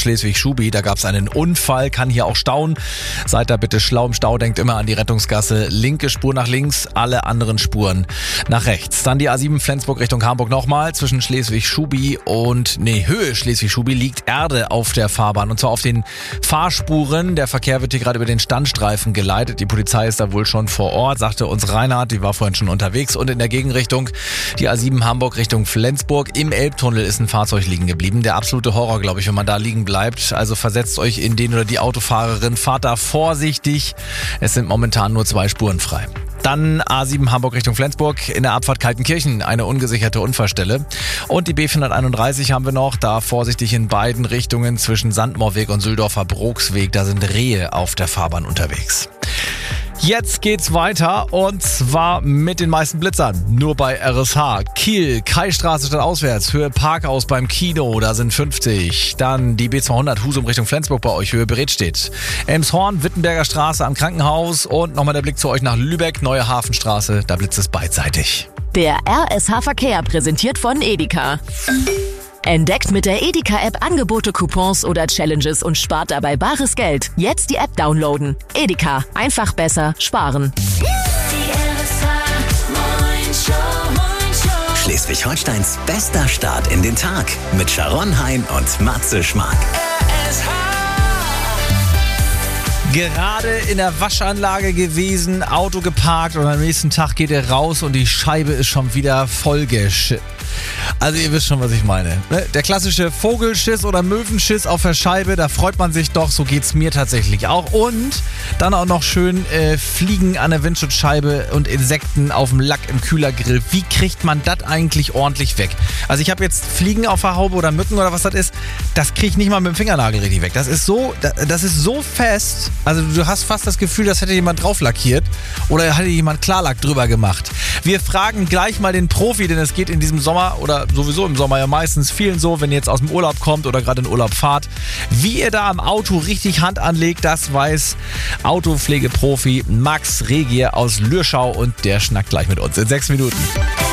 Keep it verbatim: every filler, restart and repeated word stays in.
Schleswig-Schubi. Da gab es einen Unfall, kann hier auch stauen. Seid da bitte schlau im Stau, denkt immer an die Rettungsgasse. Linke Spur nach links, alle anderen Spuren nach rechts. Dann die A sieben Flensburg Richtung Hamburg nochmal. Zwischen Schleswig-Schubi und, nee, Höhe Schleswig-Schubi liegt Erde auf der Fahrbahn. Und zwar auf den Fahrspuren. Der Verkehr wird hier gerade über den Standstreifen geleitet. Die Polizei ist da wohl schon vor Ort, sagte uns Reinhard. Die war vorhin schon unterwegs. Und in der Gegenrichtung die A sieben Hamburg Richtung Flensburg. Im Elbtunnel ist ein Fahrzeug liegen geblieben. Der absolute Horror, glaube ich, wenn man da liegen bleibt. Also versetzt euch in den oder die Autofahrerin. Fahrt da vorsichtig. Es sind momentan nur zwei Spuren frei. Dann A sieben Hamburg Richtung Flensburg, in der Abfahrt Kaltenkirchen eine ungesicherte Unfallstelle. Und die B vierhunderteinunddreißig haben wir noch, da vorsichtig in beiden Richtungen zwischen Sandmoorweg und Süldorfer Brucksweg. Da sind Rehe auf der Fahrbahn unterwegs. Jetzt geht's weiter und zwar mit den meisten Blitzern. Nur bei R S H. Kiel, Kaistraße statt auswärts, Höhe Parkhaus beim Kino, da sind fünfzig. Dann die B zweihundert, Husum Richtung Flensburg bei euch, Höhe Bredstedt. Elmshorn, Wittenberger Straße am Krankenhaus und nochmal der Blick zu euch nach Lübeck, Neue Hafenstraße, da blitzt es beidseitig. Der R S H-Verkehr präsentiert von Edeka. Entdeckt mit der Edeka-App Angebote, Coupons oder Challenges und spart dabei bares Geld. Jetzt die App downloaden. Edeka. Einfach besser sparen. Schleswig-Holsteins bester Start in den Tag mit Sharon Hein und Matze Schmark. Gerade in der Waschanlage gewesen, Auto geparkt und am nächsten Tag geht ihr raus und die Scheibe ist schon wieder vollgesch... Also ihr wisst schon, was ich meine. Der klassische Vogelschiss oder Möwenschiss auf der Scheibe, da freut man sich doch, so geht's mir tatsächlich auch. Und dann auch noch schön äh, Fliegen an der Windschutzscheibe und Insekten auf dem Lack im Kühlergrill. Wie kriegt man das eigentlich ordentlich weg? Also ich habe jetzt Fliegen auf der Haube oder Mücken oder was das ist, das kriege ich nicht mal mit dem Fingernagel richtig weg. Das ist so, das ist so fest, also du hast fast das Gefühl, das hätte jemand drauf lackiert oder hätte jemand Klarlack drüber gemacht. Wir fragen gleich mal den Profi, denn es geht in diesem Sommer oder sowieso im Sommer ja meistens vielen so, wenn ihr jetzt aus dem Urlaub kommt oder gerade in Urlaub fahrt, wie ihr da am Auto richtig Hand anlegt, das weiß Autopflegeprofi Max Regier aus Lürschau und der schnackt gleich mit uns in sechs Minuten.